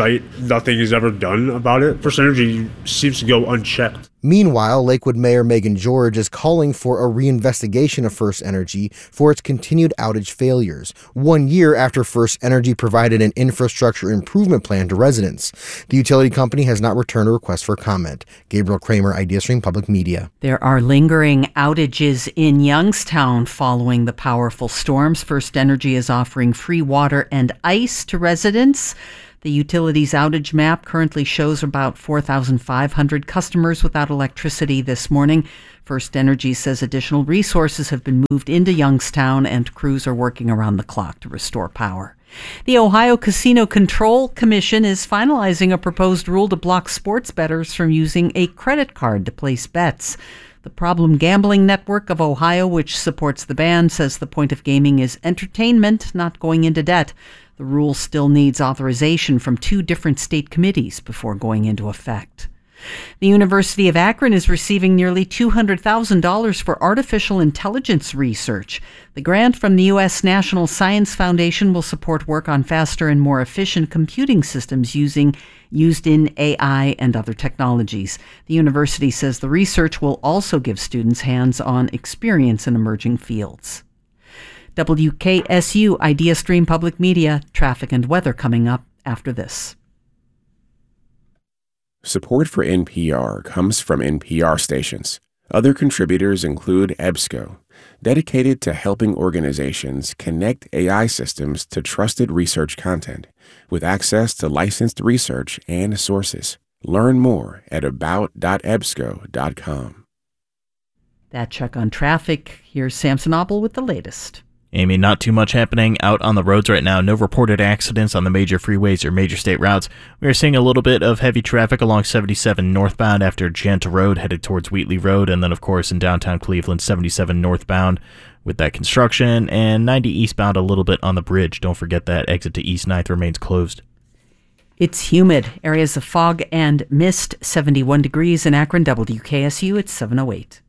nothing is ever done about it. First Energy seems to go unchecked. Meanwhile, Lakewood Mayor Megan George is calling for a reinvestigation of First Energy for its continued outage failures, one year after First Energy provided an infrastructure improvement plan to residents. The utility company has not returned a request for comment. Gabriel Kramer, IdeaStream Public Media. There are lingering outages in Youngstown following the powerful storms. First Energy is offering free water and ice to residents. The utility's outage map currently shows about four thousand five hundred customers without electricity this morning. First Energy says additional resources have been moved into Youngstown and crews are working around the clock to restore power. The Ohio Casino Control Commission is finalizing a proposed rule to block sports bettors from using a credit card to place bets. The Problem Gambling Network of Ohio, which supports the ban, says the point of gaming is entertainment, not going into debt. The rule still needs authorization from two different state committees before going into effect. The University of Akron is receiving nearly two hundred thousand dollars for artificial intelligence research. The grant from the U S National Science Foundation will support work on faster and more efficient computing systems using used in A I and other technologies. The university says the research will also give students hands-on experience in emerging fields. W K S U IdeaStream Public Media, traffic and weather coming up after this. Support for N P R comes from N P R stations. Other contributors include EBSCO, dedicated to helping organizations connect A I systems to trusted research content, with access to licensed research and sources. Learn more at about dot ebsco dot com. That check on traffic. Here's Samson Obel with the latest. Amy, not too much happening out on the roads right now. No reported accidents on the major freeways or major state routes. We are seeing a little bit of heavy traffic along seventy-seven northbound after Gent Road headed towards Wheatley Road, and then, of course, in downtown Cleveland, seventy-seven northbound with that construction, and ninety eastbound a little bit on the bridge. Don't forget that exit to East ninth remains closed. It's humid. Areas of fog and mist. seventy-one degrees in Akron. W K S U at seven oh eight.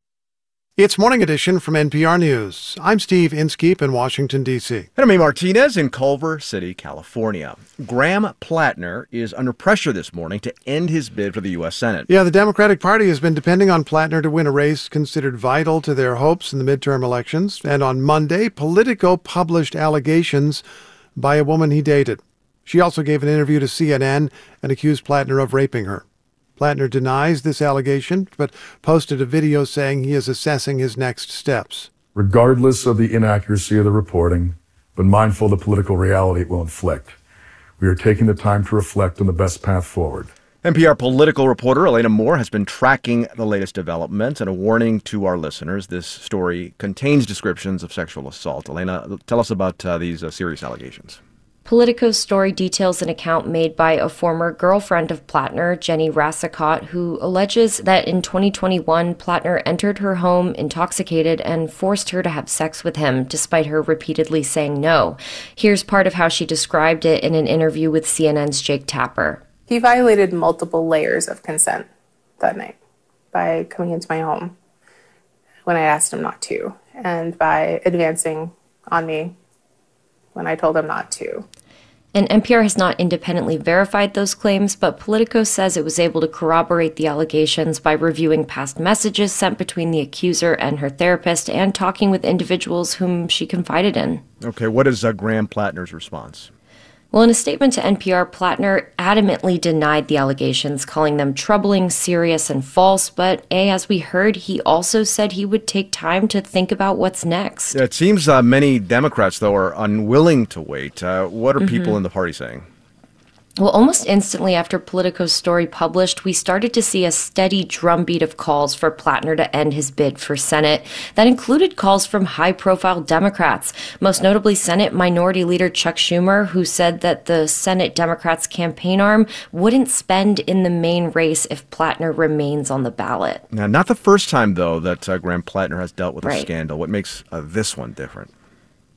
It's Morning Edition from N P R News. I'm Steve Inskeep in Washington, D C. And I'm Amy Martinez in Culver City, California. Graham Plattner is under pressure this morning to end his bid for the U S Senate. Yeah, the Democratic Party has been depending on Plattner to win a race considered vital to their hopes in the midterm elections. And on Monday, Politico published allegations by a woman he dated. She also gave an interview to C N N and accused Plattner of raping her. Plattner denies this allegation, but posted a video saying he is assessing his next steps. Regardless of the inaccuracy of the reporting, but mindful of the political reality it will inflict, we are taking the time to reflect on the best path forward. N P R political reporter Elena Moore has been tracking the latest developments, and a warning to our listeners, this story contains descriptions of sexual assault. Elena, tell us about uh, these uh, serious allegations. Politico's story details an account made by a former girlfriend of Plattner, Jenny Rassicott, who alleges that in twenty twenty-one, Plattner entered her home intoxicated and forced her to have sex with him, despite her repeatedly saying no. Here's part of how she described it in an interview with C N N's Jake Tapper. He violated multiple layers of consent that night by coming into my home when I asked him not to, and by advancing on me when I told him not to. And N P R has not independently verified those claims, but Politico says it was able to corroborate the allegations by reviewing past messages sent between the accuser and her therapist and talking with individuals whom she confided in. Okay, what is uh, Graham Plattner's response? Well, in a statement to N P R, Plattner adamantly denied the allegations, calling them troubling, serious, and false. But, A, as we heard, he also said he would take time to think about what's next. Yeah, it seems uh, many Democrats, though, are unwilling to wait. Uh, what are mm-hmm. people in the party saying? Well, almost instantly after Politico's story published, we started to see a steady drumbeat of calls for Plattner to end his bid for Senate. That included calls from high-profile Democrats, most notably Senate Minority Leader Chuck Schumer, who said that the Senate Democrats' campaign arm wouldn't spend in the main race if Plattner remains on the ballot. Now, not the first time, though, that uh, Graham Plattner has dealt with right. a scandal. What makes uh, this one different?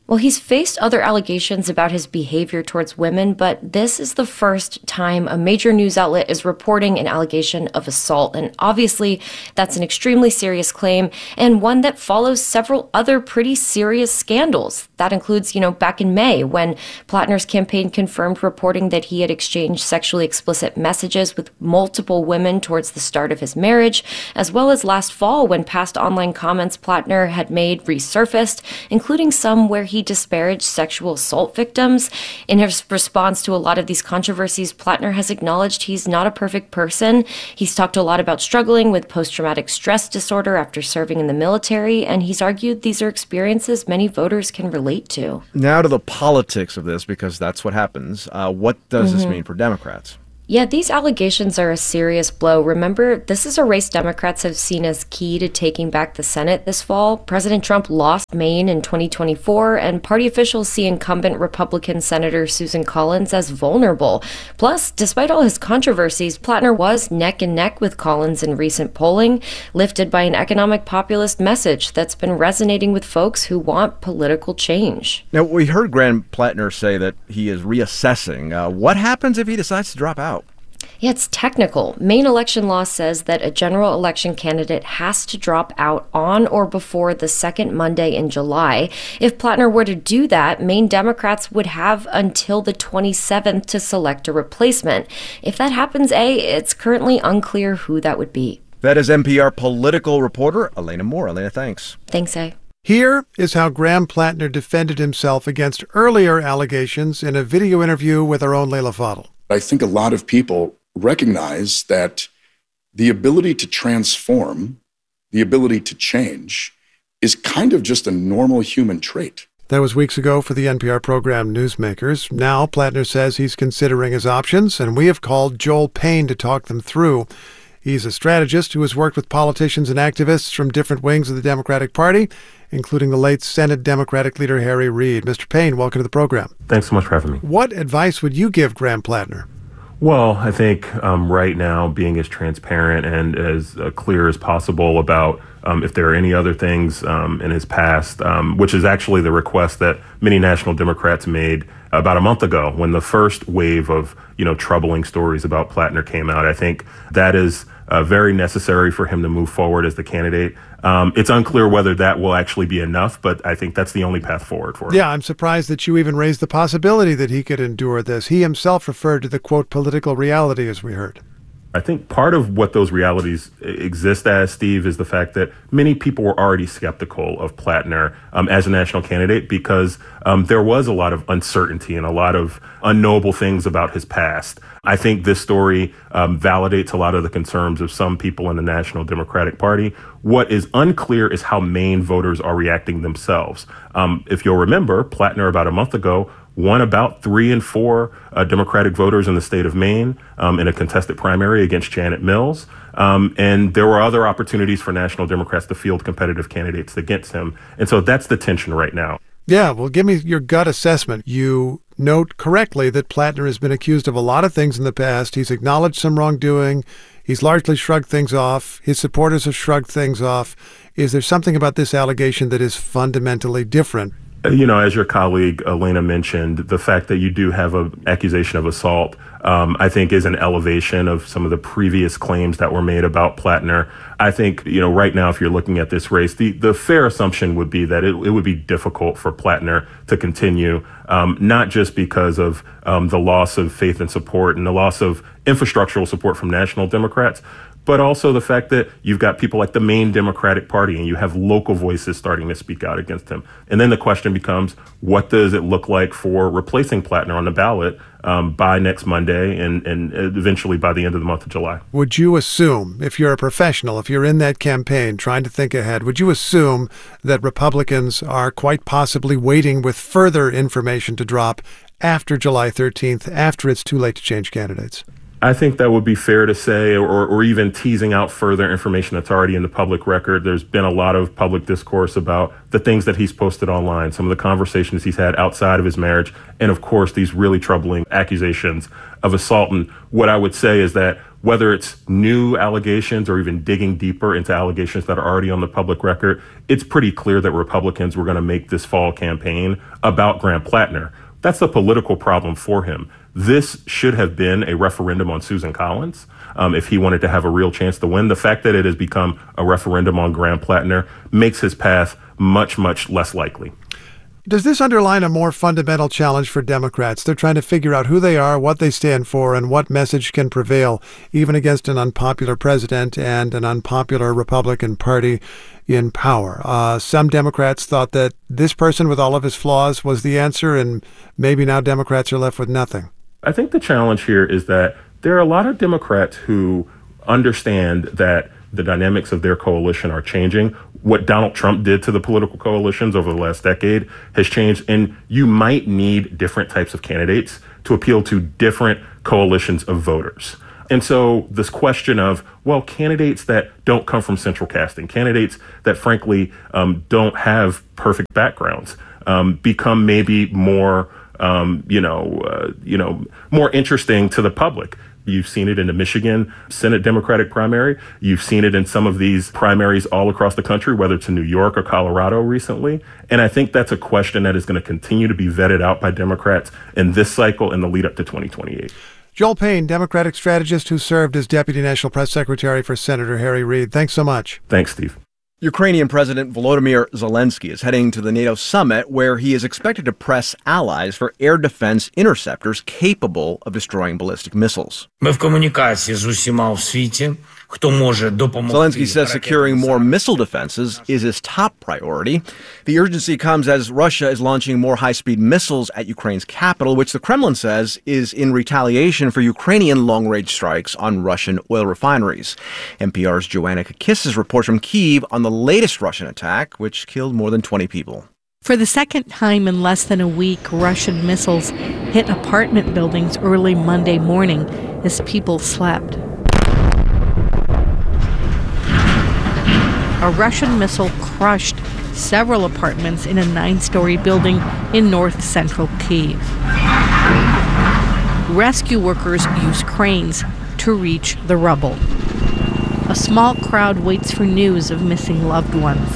Well, he's faced other allegations about his behavior towards women, but this is the first time a major news outlet is reporting an allegation of assault. And obviously, that's an extremely serious claim and one that follows several other pretty serious scandals. That includes, you know, back in May when Plattner's campaign confirmed reporting that he had exchanged sexually explicit messages with multiple women towards the start of his marriage, as well as last fall when past online comments Plattner had made resurfaced, including some where he He disparaged sexual assault victims. In his response to a lot of these controversies, Plattner has acknowledged he's not a perfect person. He's talked a lot about struggling with post-traumatic stress disorder after serving in the military, and he's argued these are experiences many voters can relate to. Now to the politics of this, because that's what happens. Uh, what does Mm-hmm. this mean for Democrats? Yeah, these allegations are a serious blow. Remember, this is a race Democrats have seen as key to taking back the Senate this fall. President Trump lost Maine in twenty twenty-four, and party officials see incumbent Republican Senator Susan Collins as vulnerable. Plus, despite all his controversies, Plattner was neck and neck with Collins in recent polling, lifted by an economic populist message that's been resonating with folks who want political change. Now, we heard Graham Plattner say that he is reassessing. Uh, what happens if he decides to drop out? Yeah, it's technical. Maine election law says that a general election candidate has to drop out on or before the second Monday in July. If Plattner were to do that, Maine Democrats would have until the twenty-seventh to select a replacement. If that happens, A, it's currently unclear who that would be. That is N P R political reporter Elena Moore. Elena, thanks. Thanks, A. Here is how Graham Plattner defended himself against earlier allegations in a video interview with our own Leila Fadel. I think a lot of people recognize that the ability to transform, the ability to change, is kind of just a normal human trait. That was weeks ago for the N P R program Newsmakers. Now Plattner says he's considering his options, and we have called Joel Payne to talk them through. He's a strategist who has worked with politicians and activists from different wings of the Democratic Party, including the late Senate Democratic leader Harry Reid. Mister Payne, welcome to the program. Thanks so much for having me. What advice would you give Graham Plattner? Well, I think um, right now being as transparent and as uh, clear as possible about um, if there are any other things um, in his past, um, which is actually the request that many national Democrats made about a month ago when the first wave of, you know, troubling stories about Plattner came out. I think that is uh, very necessary for him to move forward as the candidate. Um, it's unclear whether that will actually be enough, but I think that's the only path forward for him. Yeah, I'm surprised that you even raised the possibility that he could endure this. He himself referred to the, quote, political reality, as we heard. I think part of what those realities exist as, Steve, is the fact that many people were already skeptical of Plattner um, as a national candidate because um, there was a lot of uncertainty and a lot of unknowable things about his past. I think this story um, validates a lot of the concerns of some people in the National Democratic Party. What is unclear is how Maine voters are reacting themselves. Um, if you'll remember, Plattner about a month ago won about three and four uh, Democratic voters in the state of Maine um, in a contested primary against Janet Mills. Um, and there were other opportunities for national Democrats to field competitive candidates against him. And so that's the tension right now. Yeah, well, give me your gut assessment. You note correctly that Plattner has been accused of a lot of things in the past. He's acknowledged some wrongdoing. He's largely shrugged things off. His supporters have shrugged things off. Is there something about this allegation that is fundamentally different? You know, as your colleague Elena mentioned, the fact that you do have an accusation of assault, um, I think is an elevation of some of the previous claims that were made about Plattner. I think, you know, right now, if you're looking at this race, the, the fair assumption would be that it, it would be difficult for Plattner to continue, um, not just because of um, the loss of faith and support and the loss of infrastructural support from national Democrats, but also the fact that you've got people like the Maine Democratic Party and you have local voices starting to speak out against him. And then the question becomes, what does it look like for replacing Plattner on the ballot um, by next Monday and, and eventually by the end of the month of July? Would you assume, if you're a professional, if you're in that campaign trying to think ahead, would you assume that Republicans are quite possibly waiting with further information to drop after July thirteenth, after it's too late to change candidates? I think that would be fair to say, or, or even teasing out further information that's already in the public record. There's been a lot of public discourse about the things that he's posted online, some of the conversations he's had outside of his marriage, and of course, these really troubling accusations of assault. And what I would say is that whether it's new allegations or even digging deeper into allegations that are already on the public record, it's pretty clear that Republicans were going to make this fall campaign about Graham Plattner. That's the political problem for him. This should have been a referendum on Susan Collins um, if he wanted to have a real chance to win. The fact that it has become a referendum on Graham Plattner makes his path much, much less likely. Does this underline a more fundamental challenge for Democrats? They're trying to figure out who they are, what they stand for, and what message can prevail, even against an unpopular president and an unpopular Republican Party in power. Uh, some Democrats thought that this person with all of his flaws was the answer, and maybe now Democrats are left with nothing. I think the challenge here is that there are a lot of Democrats who understand that the dynamics of their coalition are changing. What Donald Trump did to the political coalitions over the last decade has changed, and you might need different types of candidates to appeal to different coalitions of voters. And so this question of, well, candidates that don't come from central casting, candidates that frankly um, don't have perfect backgrounds, um, become maybe more, um, you know, uh, you know, more interesting to the public. You've seen it in the Michigan Senate Democratic primary. You've seen it in some of these primaries all across the country, whether it's in New York or Colorado recently. And I think that's a question that is going to continue to be vetted out by Democrats in this cycle and the lead up to twenty twenty-eight. Joel Payne, Democratic strategist who served as Deputy National Press Secretary for Senator Harry Reid. Thanks so much. Thanks, Steve. Ukrainian President Volodymyr Zelensky is heading to the NATO summit where he is expected to press allies for air defense interceptors capable of destroying ballistic missiles. Zelensky says securing more missile defenses is his top priority. The urgency comes as Russia is launching more high-speed missiles at Ukraine's capital, which the Kremlin says is in retaliation for Ukrainian long-range strikes on Russian oil refineries. N P R's Joanna Kakissis reports from Kyiv on the latest Russian attack, which killed more than twenty people. For the second time in less than a week, Russian missiles hit apartment buildings early Monday morning as people slept. A Russian missile crushed several apartments in a nine-story building in north-central Kyiv. Rescue workers use cranes to reach the rubble. A small crowd waits for news of missing loved ones.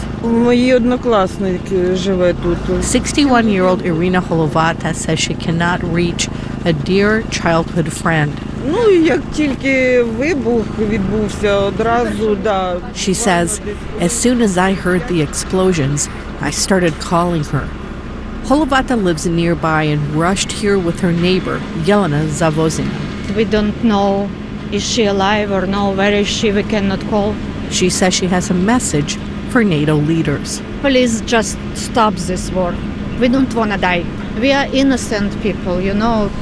sixty-one-year-old Irina Holovata says she cannot reach a dear childhood friend. She says, as soon as I heard the explosions, I started calling her. Holovata lives nearby and rushed here with her neighbor, Yelena Zavozina. We don't know, is she alive or no, where is she, we cannot call. She says she has a message for NATO leaders. Please just stop this war. We don't want to die. We are innocent people, you know.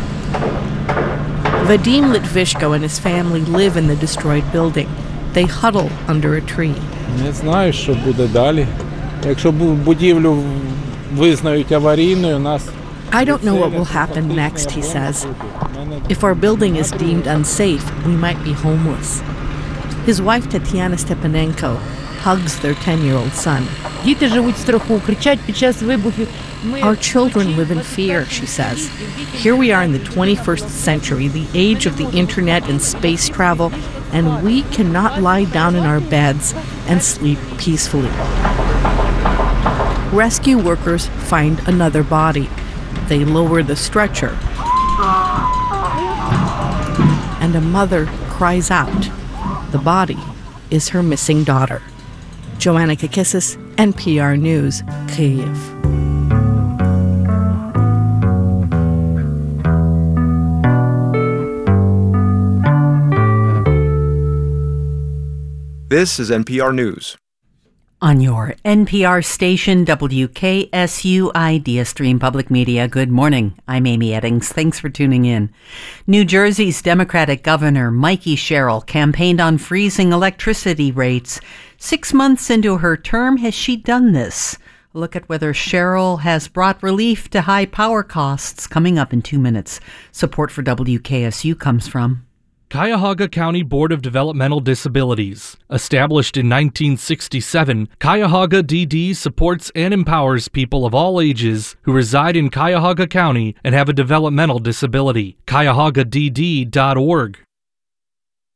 Vadim Litvishko and his family live in the destroyed building. They huddle under a tree. Не знаю, що буде далі. Якщо будівлю визнають аварійною, нас I don't know what will happen next, he says. If our building is deemed unsafe, we might be homeless. His wife, Tatiana Stepanenko, hugs their ten-year-old son. Our children live in fear, she says. Here we are in the twenty-first century, the age of the internet and space travel, and we cannot lie down in our beds and sleep peacefully. Rescue workers find another body. They lower the stretcher, and a mother cries out. The body is her missing daughter. Joanna Kakissis, N P R News, Kyiv. This is N P R News. On your N P R station, W K S U Ideastream Public Media. Good morning. I'm Amy Eddings. Thanks for tuning in. New Jersey's Democratic Governor Mikey Sherrill campaigned on freezing electricity rates. Six months into her term, has she done this? A look at whether Sherrill has brought relief to high power costs coming up in two minutes. Support for W K S U comes from Cuyahoga County Board of Developmental Disabilities. Established in nineteen sixty-seven, Cuyahoga D D supports and empowers people of all ages who reside in Cuyahoga County and have a developmental disability. Cuyahoga D D dot org.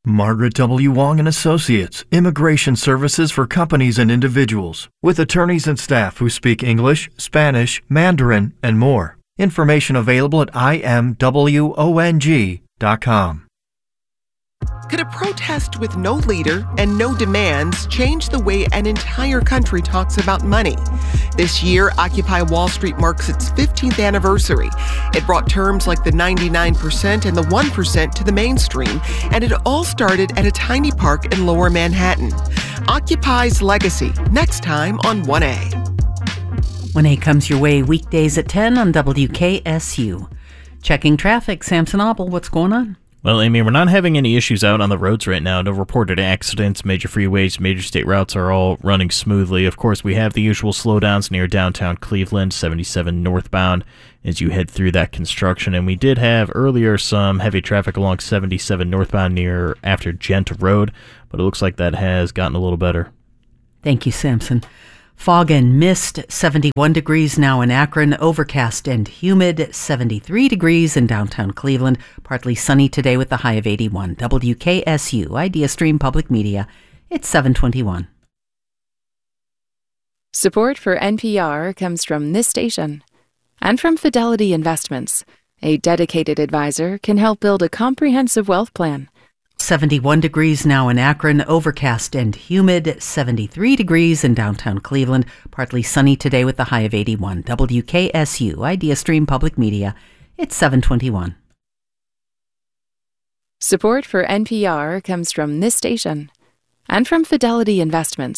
Margaret W. Wong and Associates, Immigration Services for Companies and Individuals, with attorneys and staff who speak English, Spanish, Mandarin, and more. Information available at I M W O N G dot com. Could a protest with no leader and no demands change the way an entire country talks about money? This year, Occupy Wall Street marks its fifteenth anniversary. It brought terms like the ninety-nine percent and the one percent to the mainstream, and it all started at a tiny park in Lower Manhattan. Occupy's legacy, next time on one A. one A comes your way weekdays at ten on W K S U. Checking traffic, Samson Obel, what's going on? Well, Amy, we're not having any issues out on the roads right now. No reported accidents. Major freeways, major state routes are all running smoothly. Of course, we have the usual slowdowns near downtown Cleveland, seventy-seven northbound, as you head through that construction. And we did have earlier some heavy traffic along seventy-seven northbound near after Gent Road, but it looks like that has gotten a little better. Thank you, Samson. Fog and mist, seventy-one degrees now in Akron, overcast and humid, seventy-three degrees in downtown Cleveland, partly sunny today with the high of eighty-one. W K S U, Idea Stream Public Media, it's seven twenty-one. Support for N P R comes from this station and from Fidelity Investments. A dedicated advisor can help build a comprehensive wealth plan. seventy-one degrees now in Akron, overcast and humid, seventy-three degrees in downtown Cleveland, partly sunny today with the high of eighty-one. W K S U, Idea Stream Public Media, it's seven twenty-one. Support for N P R comes from this station and from Fidelity Investments.